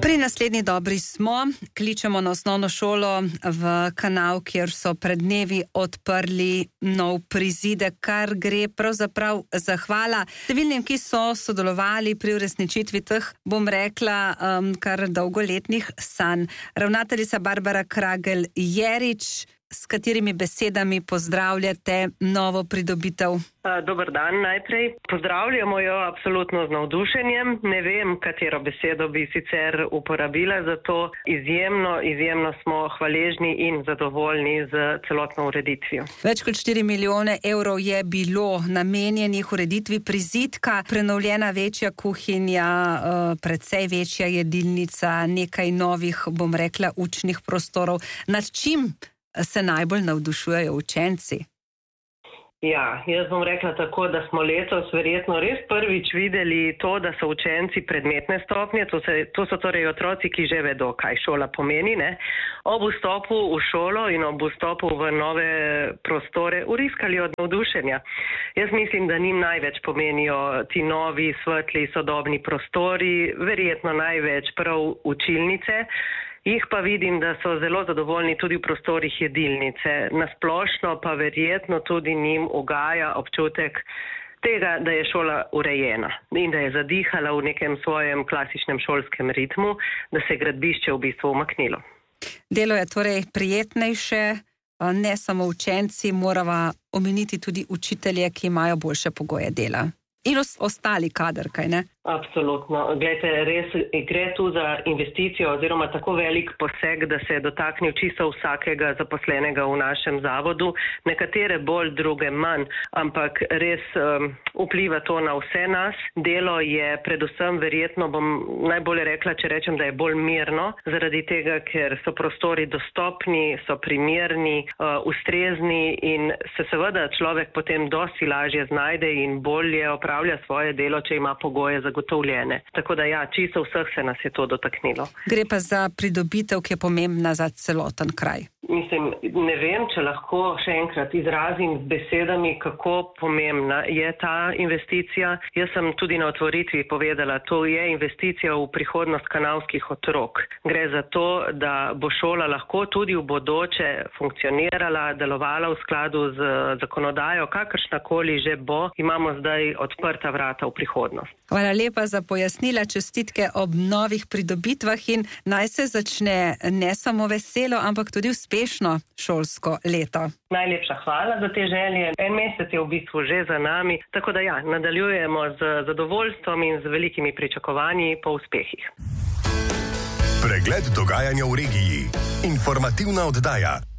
Pri naslednji dobri smo, kličemo na osnovno šolo v Kanal, kjer so pred dnevi odprli nov prizidek, kar gre pravzaprav zahvala številnim, ki so sodelovali pri uresničitvi teh, bom rekla, kar dolgoletnih sanj. Ravnateljica Barbara Kragelj-Jerič, s katerimi besedami pozdravljate novo pridobitev? Dober dan najprej. Pozdravljamo jo absolutno z navdušenjem. Ne vem, katero besedo bi sicer uporabila, zato izjemno smo hvaležni in zadovoljni z celotno ureditvijo. Več kot 4 milijone evrov je bilo namenjenih ureditvi prizidka, prenovljena večja kuhinja, precej večja jedilnica, nekaj novih, bom rekla, učnih prostorov. Nad čim se najbolj navdušujejo učenci? Ja, jaz bom rekla tako, da smo letos verjetno res prvič videli to, da so učenci predmetne stopnje, to so torej otroci, ki že vedo, kaj šola pomeni, ne? Ob vstopu v šolo in ob vstopu v nove prostore uriskali od navdušenja. Jaz mislim, da njim največ pomenijo ti novi, svetli, sodobni prostori, verjetno največ prav učilnice. Jih pa vidim, da so zelo zadovoljni tudi v prostorih jedilnice. Nasplošno pa verjetno tudi njim ugaja občutek tega, da je šola urejena in da je zadihala v nekem svojem klasičnem šolskem ritmu, da se je gradbišče v bistvu umaknilo. Delo je torej prijetnejše, ne samo učenci, morava omeniti tudi učitelje, ki imajo boljše pogoje dela. In ostali kader, kaj ne? Absolutno. Glejte, res gre tu za investicijo oziroma tako velik poseg, da se je dotaknil čisto vsakega zaposlenega v našem zavodu. Nekatere bolj, druge manj, ampak res vpliva to na vse nas. Delo je predvsem verjetno, bom najbolje rekla, če rečem, da je bolj mirno, zaradi tega, ker so prostori dostopni, so primerni, ustrezni in se seveda človek potem dosti lažje znajde in bolje opravlja svoje delo, če ima pogoje zagotovljene. Tako da ja, čisto vseh se nas je to dotaknilo. Gre pa za pridobitev, ki je pomembna za celoten kraj. Mislim, ne vem, če lahko še enkrat izrazim z besedami, kako pomembna je ta investicija. Jaz sem tudi na otvoritvi povedala, to je investicija v prihodnost kanalskih otrok. Gre za to, da bo šola lahko tudi v bodoče funkcionirala, delovala v skladu z zakonodajo, kakršnakoli že bo. Imamo zdaj odprta vrata v prihodnost. Hvala lepa za pojasnila, čestitke ob novih pridobitvah in naj se začne ne samo veselo, ampak tudi uspešno šolsko leto. Najlepša hvala za te želje. En mesec je v bistvu že za nami, tako da ja, nadaljujemo z zadovoljstvom in z velikimi pričakovanji po uspehih. Pregled dogajanja v regiji. Informativna oddaja.